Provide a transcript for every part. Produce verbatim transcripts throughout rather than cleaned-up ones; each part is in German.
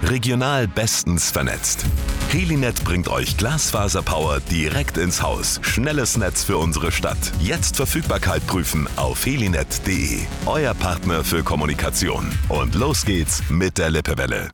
Regional bestens vernetzt. Helinet bringt euch Glasfaserpower direkt ins Haus. Schnelles Netz für unsere Stadt. Jetzt Verfügbarkeit prüfen auf helinet punkt de. Euer Partner für Kommunikation. Und los geht's mit der Lippewelle.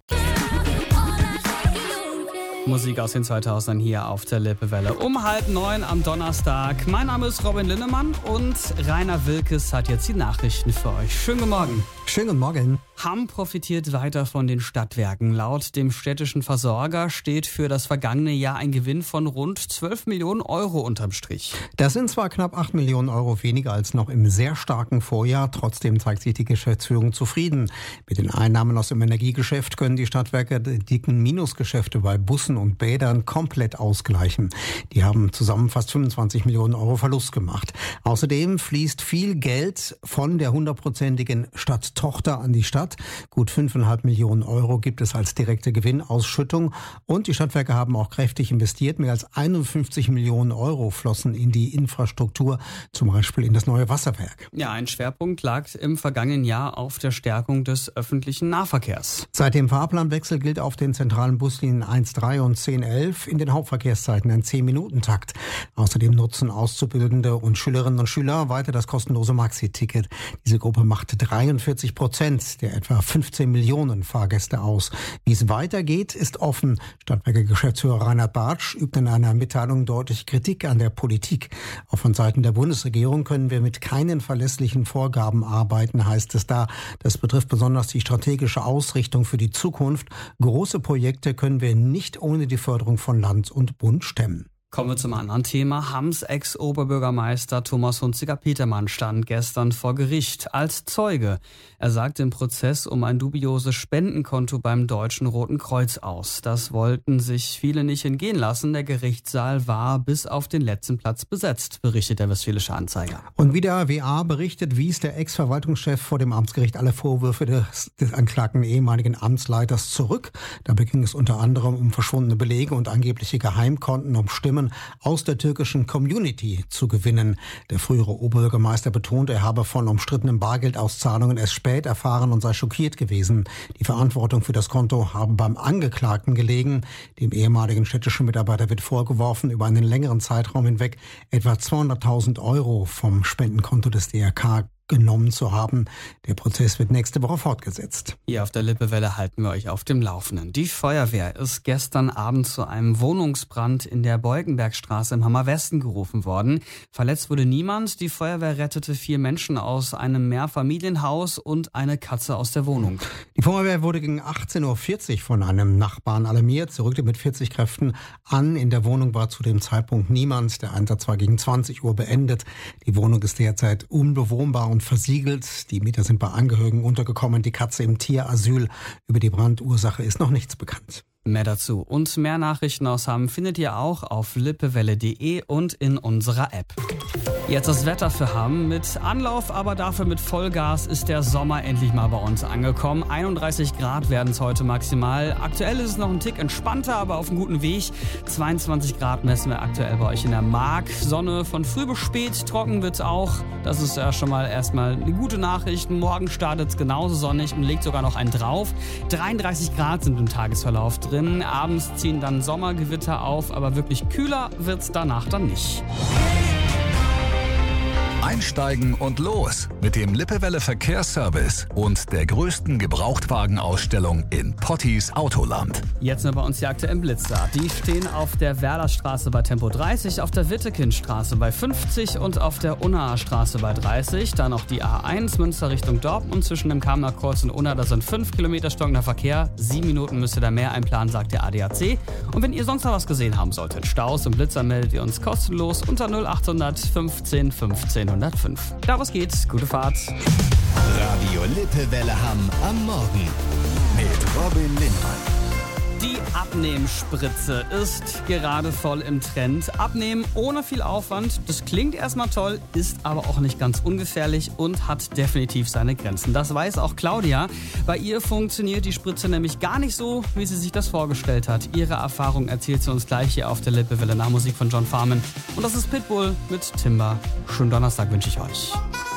Musik aus den zweitausendern hier auf der Lippewelle. Um halb neun am Donnerstag. Mein Name ist Robin Linnemann und Rainer Wilkes hat jetzt die Nachrichten für euch. Schönen guten Morgen. Schönen guten Morgen. Hamm profitiert weiter von den Stadtwerken. Laut dem städtischen Versorger steht für das vergangene Jahr ein Gewinn von rund zwölf Millionen Euro unterm Strich. Das sind zwar knapp acht Millionen Euro weniger als noch im sehr starken Vorjahr. Trotzdem zeigt sich die Geschäftsführung zufrieden. Mit den Einnahmen aus dem Energiegeschäft können die Stadtwerke die dicken Minusgeschäfte bei Bussen und Bädern komplett ausgleichen. Die haben zusammen fast fünfundzwanzig Millionen Euro Verlust gemacht. Außerdem fließt viel Geld von der hundertprozentigen Stadttochter an die Stadt. Gut fünfeinhalb Millionen Euro gibt es als direkte Gewinnausschüttung. Und die Stadtwerke haben auch kräftig investiert. Mehr als einundfünfzig Millionen Euro flossen in die Infrastruktur, zum Beispiel in das neue Wasserwerk. Ja, ein Schwerpunkt lag im vergangenen Jahr auf der Stärkung des öffentlichen Nahverkehrs. Seit dem Fahrplanwechsel gilt auf den zentralen Buslinien eins drei und zehn elf in den Hauptverkehrszeiten ein zehn-Minuten-Takt. Außerdem nutzen Auszubildende und Schülerinnen und Schüler weiter das kostenlose Maxi-Ticket. Diese Gruppe macht dreiundvierzig Prozent der etwa fünfzehn Millionen Fahrgäste aus. Wie es weitergeht, ist offen. Stadtwerke-Geschäftsführer Reinhard Bartsch übt in einer Mitteilung deutlich Kritik an der Politik. Auch von Seiten der Bundesregierung können wir mit keinen verlässlichen Vorgaben arbeiten, heißt es da. Das betrifft besonders die strategische Ausrichtung für die Zukunft. Große Projekte können wir nicht ohne die Förderung von Land und Bund stemmen. Kommen wir zum anderen Thema. Hamms Ex-Oberbürgermeister Thomas Hunziker-Petermann stand gestern vor Gericht als Zeuge. Er sagte im Prozess um ein dubioses Spendenkonto beim Deutschen Roten Kreuz aus. Das wollten sich viele nicht entgehen lassen. Der Gerichtssaal war bis auf den letzten Platz besetzt, berichtet der Westfälische Anzeiger. Und wie der W A berichtet, wies der Ex-Verwaltungschef vor dem Amtsgericht alle Vorwürfe des, des anklagten ehemaligen Amtsleiters zurück. Dabei ging es unter anderem um verschwundene Belege und angebliche Geheimkonten, um Stimmen aus der türkischen Community zu gewinnen. Der frühere Oberbürgermeister betont, er habe von umstrittenen Bargeldauszahlungen erst spät erfahren und sei schockiert gewesen. Die Verantwortung für das Konto habe beim Angeklagten gelegen. Dem ehemaligen städtischen Mitarbeiter wird vorgeworfen, über einen längeren Zeitraum hinweg etwa zweihunderttausend Euro vom Spendenkonto des D R K genommen zu haben. Der Prozess wird nächste Woche fortgesetzt. Hier auf der Lippewelle halten wir euch auf dem Laufenden. Die Feuerwehr ist gestern Abend zu einem Wohnungsbrand in der Beugenbergstraße im Hammer Westen gerufen worden. Verletzt wurde niemand. Die Feuerwehr rettete vier Menschen aus einem Mehrfamilienhaus und eine Katze aus der Wohnung. Die Feuerwehr wurde gegen achtzehn Uhr vierzig von einem Nachbarn alarmiert. Sie rückte mit vierzig Kräften an. In der Wohnung war zu dem Zeitpunkt niemand. Der Einsatz war gegen zwanzig Uhr beendet. Die Wohnung ist derzeit unbewohnbar und versiegelt. Die Mieter sind bei Angehörigen untergekommen. Die Katze im Tierasyl. Über die Brandursache ist noch nichts bekannt. Mehr dazu und mehr Nachrichten aus Hamm findet ihr auch auf lippewelle punkt de und in unserer App. Jetzt das Wetter für Hamm. Mit Anlauf, aber dafür mit Vollgas ist der Sommer endlich mal bei uns angekommen. einunddreißig Grad werden es heute maximal. Aktuell ist es noch ein Tick entspannter, aber auf einem guten Weg. zweiundzwanzig Grad messen wir aktuell bei euch in der Mark. Sonne von früh bis spät, trocken wird's auch. Das ist ja schon mal erstmal eine gute Nachricht. Morgen startet es genauso sonnig und legt sogar noch einen drauf. dreiunddreißig Grad sind im Tagesverlauf drin. Abends ziehen dann Sommergewitter auf, aber wirklich kühler wird's danach dann nicht. Einsteigen und los mit dem Lippewelle Verkehrsservice und der größten Gebrauchtwagenausstellung in Pottis Autoland. Jetzt nur bei uns die aktuellen Blitzer. Die stehen auf der Werderstraße bei Tempo dreißig, auf der Wittekindstraße bei fünfzig und auf der Unnaer Straße bei dreißig. Dann noch die A eins Münster Richtung Dortmund zwischen dem Kamener Kreuz und Unna. Da sind fünf Kilometer stockender Verkehr. Sieben Minuten müsst ihr da mehr einplanen, sagt der A D A C. Und wenn ihr sonst noch was gesehen haben solltet, Staus und Blitzer, meldet ihr uns kostenlos unter null achthundert fünfzehn fünfzehn hundertfünf. Da was geht's, gute Fahrt. Radio Lippewelle Hamm am Morgen mit Robin Linnemann. Die Abnehmspritze ist gerade voll im Trend. Abnehmen ohne viel Aufwand, das klingt erstmal toll, ist aber auch nicht ganz ungefährlich und hat definitiv seine Grenzen. Das weiß auch Claudia. Bei ihr funktioniert die Spritze nämlich gar nicht so, wie sie sich das vorgestellt hat. Ihre Erfahrung erzählt sie uns gleich hier auf der Lippewelle nach Musik von John Farman. Und das ist Pitbull mit Timber. Schönen Donnerstag wünsche ich euch.